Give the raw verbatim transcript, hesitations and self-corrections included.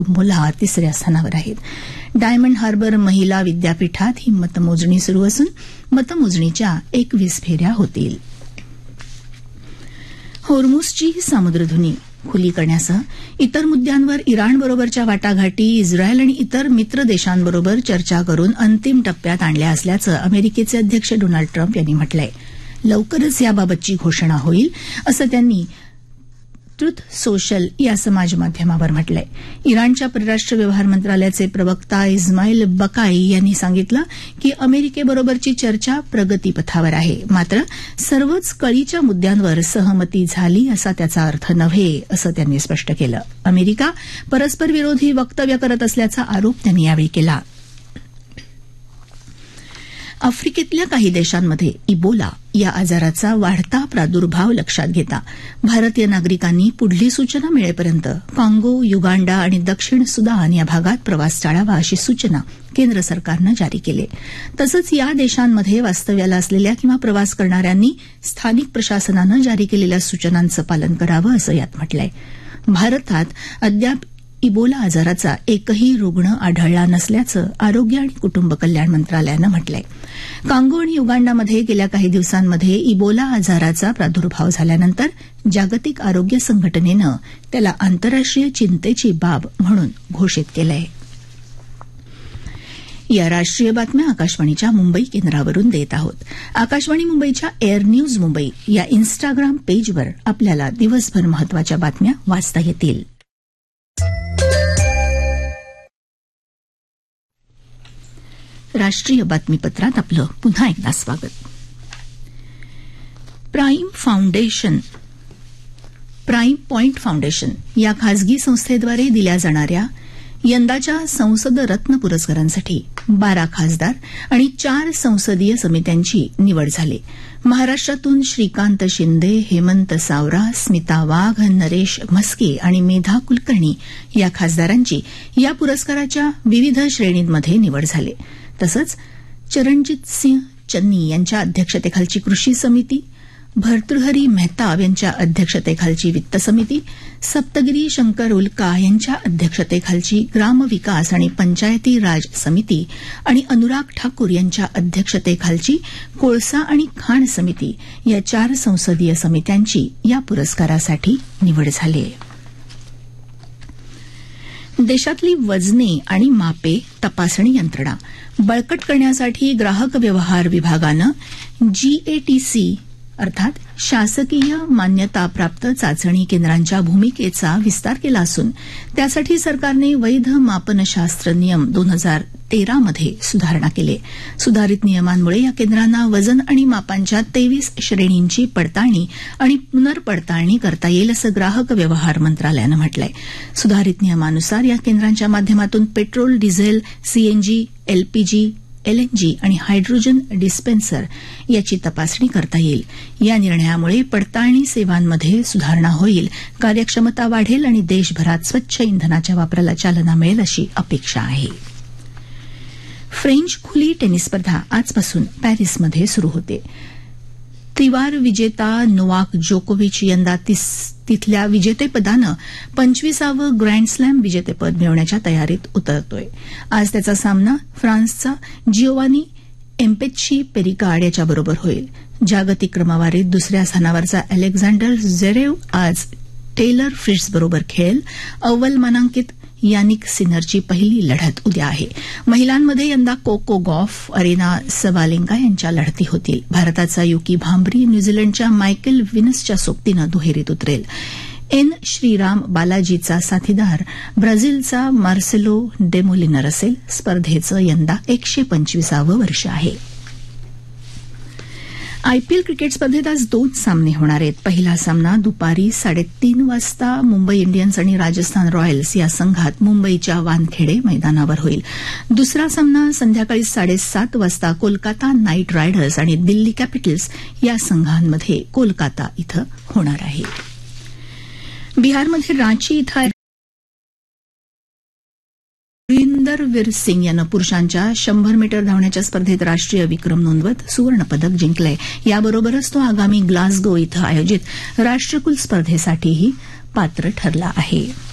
मुला तिसऱ्या स्थानावर आहेत. डायमंड हार्बर महिला विद्यापीठात ही मतमोजणी सुरू असून मतमोजणीच्या एकवीस फेऱ्या होतील. होर्मुझची सामुद्रधुनी खुली करण्यासह इतर मुद्द्यांवर इराणबरोबरच्या वाटाघाटी इस्रायल आणि इतर मित्र देशांबरोबर चर्चा करून अंतिम टप्प्यात आणल्या असल्याचं अमेरिकेचे अध्यक्ष डोनाल्ड ट्रम्प यांनी म्हटलंय. लवकरच याबाबतची घोषणा होईल असं त्यांनी ट्रुथ सोशल या समाजमाध्यमावर म्हटलंय. इराणच्या परराष्ट्र व्यवहार मंत्रालयाचे प्रवक्ता इस्माईल बकाई यांनी सांगितलं की अमेरिकेबरोबरची चर्चा प्रगतीपथावर आहे, मात्र सर्वच कळीच्या मुद्द्यांवर सहमती झाली असा त्याचा अर्थ नव्हे असं त्यांनी स्पष्ट केलं. अमेरिका परस्पर विरोधी वक्तव्य करत असल्याचा आरोप त्यांनी यावेळी केला. आफ्रिकेतल्या काही देशांमध्ये इबोला या आजाराचा वाढता प्रादुर्भाव लक्षात घेता भारतीय नागरिकांनी पुढली सूचना मिळेपर्यंत काँगो, युगांडा आणि दक्षिण सुदान या भागात प्रवास टाळावा अशी सूचना केंद्र सरकारनं जारी केली. तसंच या देशांमध्ये वास्तव्याला असलेल्या किंवा प्रवास करणाऱ्यांनी स्थानिक प्रशासनानं जारी केलेल्या सूचनांचं पालन करावं असं यात म्हटलंय. भारतात अद्याप इबोला आजाराचा एकही रुग्ण आढळला नसल्याचं आरोग्य आणि कुटुंब कल्याण मंत्रालयानं म्हटलंय. कांगो आणि युगांडामध्ये गेल्या काही दिवसांमध्ये इबोला आजाराचा प्रादुर्भाव झाल्यानंतर जागतिक आरोग्य संघटनेनं त्याला आंतरराष्ट्रीय चिंतेची बाब म्हणून घोषित केलंय. या राष्ट्रीय बातम्या आकाशवाणीच्या मुंबई केंद्रावरून देत आहोत. आकाशवाणी मुंबईच्या एअर न्यूज मुंबई या इन्स्टाग्राम पेजवर आपल्याला दिवसभर महत्वाच्या बातम्या वाचता येतील. राष्ट्रीय बातमीपत्रात आपलं पुन्हा एकदा स्वागत. Prime foundation prime point foundation या खासगी संस्थेद्वारे दिल्या जाणाऱ्या यंदाच्या संसद रत्न पुरस्कारांसाठी बारा खासदार आणि चार संसदीय समित्यांची निवड झाली. महाराष्ट्रातून श्रीकांत शिंदे, हेमंत सावरा, स्मिता वाघ, नरेश म्हस्के आणि मेधा कुलकर्णी या खासदारांची या पुरस्काराच्या विविध श्रेणींमध्ये निवड झाली. तसंच चरणजित सिंह चन्नी यांच्या अध्यक्षतेखालची कृषी समिती, भर्तृहरी मेहताब यांच्या अध्यक्षतेखालची वित्त समिती, सप्तगिरी शंकर उल्का यांच्या अध्यक्षतेखालची ग्रामविकास आणि पंचायती राज समिती आणि अनुराग ठाकूर यांच्या अध्यक्षतेखालची कोळसा आणि खाण समिती या चार संसदीय समित्यांची या पुरस्कारासाठी निवड झाली आहे. देशातली वजने आणि मापे तपासणी यंत्रणा बळकट करण्यासाठी ग्राहक व्यवहार विभागानं जीएटीसी अर्थात शासकीय मान्यताप्राप्त चाचणी केंद्रांच्या भूमिकेचा विस्तार केला असून त्यासाठी सरकारने वैध मापनशास्त्र नियम दोन हजार तेरा मध्ये सुधारणा केली. सुधारित नियमांमुळे या केंद्रांना वजन आणि मापांच्या तेवीस श्रेणींची पडताळणी आणि पुनर्पडताळणी करता येईल असं ग्राहक व्यवहार मंत्रालयानं म्हटलंय. सुधारित नियमानुसार या केंद्रांच्या माध्यमातून petrol, diesel, CNG, LPG, LNG आणि हायड्रोजन डिस्पेन्सर याची तपासणी करता येईल. या निर्णयामुळे पडताळणी सेवांमध्ये सुधारणा होईल, कार्यक्षमता वाढेल आणि देशभरात स्वच्छ इंधनाच्या वापराला चालना मिळेल अशी अपेक्षा आहे. फ्रेंच खुली टेनिस स्पर्धा आजपासून पॅरिसमध्ये सुरू होते. त्रिवार विजेता नोवाक जोकोविच यंदा तिथल्या विजेतेपदानं पंचवीसावं ग्रँडस्लॅम विजेतेपद मिळवण्याच्या तयारीत उतरतोय. आज त्याचा सामना फ्रान्सचा जिओवानी एम्पेच्ची पेरिकार्ड याच्याबरोबर होईल. जागतिक क्रमवारीत दुसऱ्या स्थानावरचा अलेक्झांडर झेरेव्ह आज टेलर फ्रिट्झबरोबर खेळेल. अव्वल मानांकित यानिक सिनरची पहिली लढत उद्या आहे. महिलांमध्ये यंदा कोको गॉफ, अरेना सबालेंका यांच्या लढती होतील. भारताचा युकी भांबरी न्यूझीलंडच्या मायकेल विनसच्या सोबतीनं दुहेरीत उतरेल. एन श्रीराम बालाजीचा साथीदार ब्राझीलचा मार्सेलो डेमोलिनर असेल. स्पर्धेचं यंदा एकशे पंचवीसावं वर्ष आहे. आयपीएल क्रिकेट स्पर्धेत आज दोन सामने होणार आहेत. पहिला सामना दुपारी साडेतीन वाजता मुंबई इंडियन्स आणि राजस्थान रॉयल्स या संघात मुंबईच्या वानखेडे मैदानावर होईल. दुसरा सामना संध्याकाळी साडेसात वाजता कोलकाता नाईट रायडर्स आणि दिल्ली कॅपिटल्स या संघांमध्ये कोलकाता इथं होणार आहे. बिहारमध्ये रांची इथं गुरिंदरवीर सिंग यानं पुरुषांच्या शंभर मीटर धावण्याच्या स्पर्धेत राष्ट्रीय विक्रम नोंदवत सुवर्णपदक जिंकलंय. याबरोबरच तो आगामी ग्लासगो इथं आयोजित राष्ट्रकुल स्पर्धेसाठीही पात्र ठरला आहे.